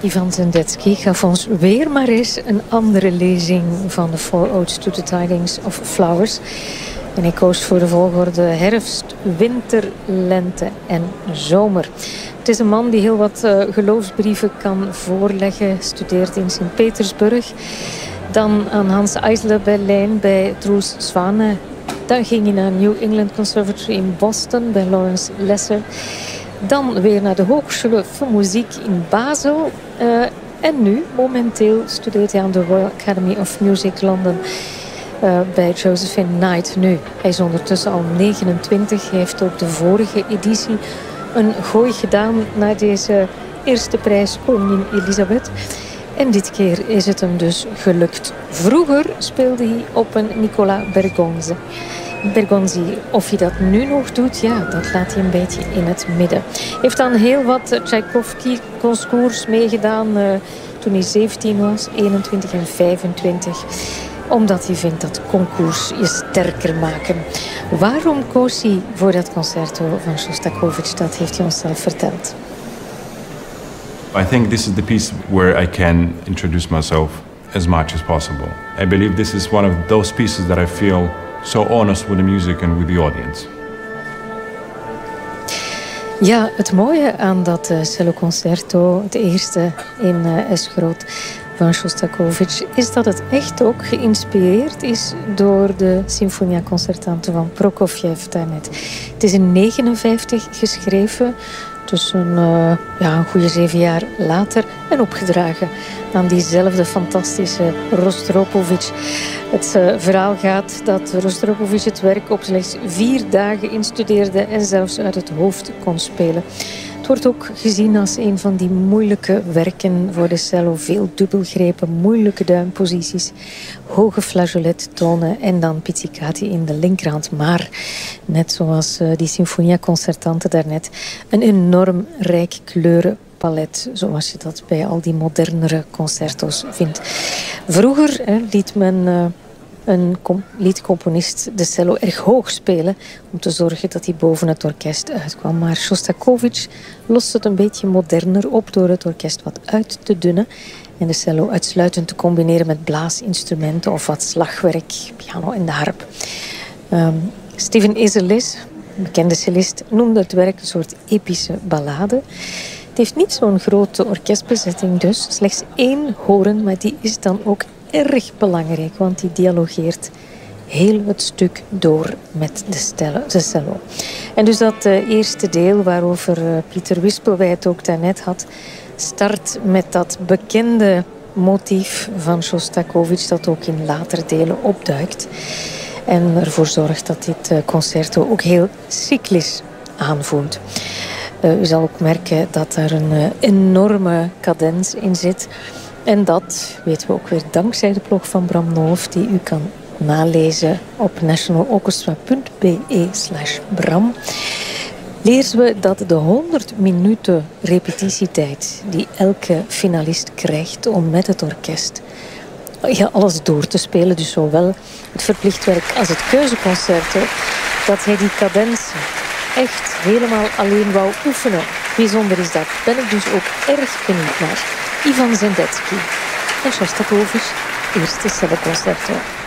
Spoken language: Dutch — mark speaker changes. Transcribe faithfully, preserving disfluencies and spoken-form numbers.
Speaker 1: Ivan Zendetsky gaf ons weer maar eens een andere lezing van de Four Odes to the Tidings of Flowers. En hij koos voor de volgorde herfst, winter, lente en zomer. Het is een man die heel wat uh, geloofsbrieven kan voorleggen. Studeert in Sint-Petersburg. Dan aan Hans Eisler Berlijn bij Truls Swane. Dan ging hij naar New England Conservatory in Boston bij Lawrence Lesser. Dan weer naar de Hochschule für Musik in Basel. Uh, en nu, momenteel, studeert hij aan de Royal Academy of Music London uh, bij Josephine Knight. Nu, hij is ondertussen al negenentwintig. Hij heeft ook de vorige editie een gooi gedaan naar deze eerste prijs, koningin Elisabeth. En dit keer is het hem dus gelukt. Vroeger speelde hij op een Nicola Bergonzi. Bergonzi. Of hij dat nu nog doet, ja, dat laat hij een beetje in het midden. Hij heeft dan heel wat Tchaikovsky-concours meegedaan uh, toen hij zeventien was, eenentwintig en vijfentwintig. Omdat hij vindt dat concours je sterker maken. Waarom koos hij voor dat concerto van Shostakovich? Dat heeft hij ons zelf verteld.
Speaker 2: I think this is the piece where I can introduce myself as much as possible. I believe this is one of those pieces that I feel so honest with the music and with the audience.
Speaker 1: Ja, het mooie aan dat uh, celloconcerto, het eerste in uh, S groot van Shostakovich, is dat het echt ook geïnspireerd is door de Sinfonia Concertante van Prokofjev daarnet. Het is in negentien negenenvijftig geschreven, dus een, uh, ja, een goede zeven jaar later, en opgedragen aan diezelfde fantastische Rostropovich. Het uh, verhaal gaat dat Rostropovich het werk op slechts vier dagen instudeerde en zelfs uit het hoofd kon spelen. Het wordt ook gezien als een van die moeilijke werken voor de cello. Veel dubbelgrepen, moeilijke duimposities, hoge flageolettonen en dan pizzicati in de linkerhand. Maar net zoals uh, die Sinfonia Concertante daarnet, een enorm rijk kleurenpalet, zoals je dat bij al die modernere concerto's vindt. Vroeger hè, liet men Uh, een liedcomponist de cello erg hoog spelen om te zorgen dat hij boven het orkest uitkwam. Maar Shostakovich lost het een beetje moderner op door het orkest wat uit te dunnen en de cello uitsluitend te combineren met blaasinstrumenten of wat slagwerk, piano en de harp. Um, Steven Ezelis, een bekende cellist, noemde het werk een soort epische ballade. Het heeft niet zo'n grote orkestbezetting dus, slechts één hoorn, maar die is dan ook erg belangrijk, want die dialogeert heel het stuk door met de, stelle, de cello. En dus dat uh, eerste deel waarover uh, Pieter Wispelwij het ook daarnet had, start met dat bekende motief van Shostakovich dat ook in latere delen opduikt. En ervoor zorgt dat dit uh, concerto ook heel cyclisch aanvoelt. Uh, u zal ook merken dat daar een uh, enorme cadens in zit. En dat weten we ook weer dankzij de blog van Bram Noof, die u kan nalezen op nationalorchestra punt b e slash bram. Lezen we dat de honderd minuten repetitietijd die elke finalist krijgt om met het orkest ja, alles door te spelen, dus zowel het verplicht werk als het keuzeconcerto, dat hij die cadensen echt helemaal alleen wou oefenen. Bijzonder is dat. Ben ik dus ook erg benieuwd naar. Ivan Zendetsky en Shostakovich, eerste celloconcerto.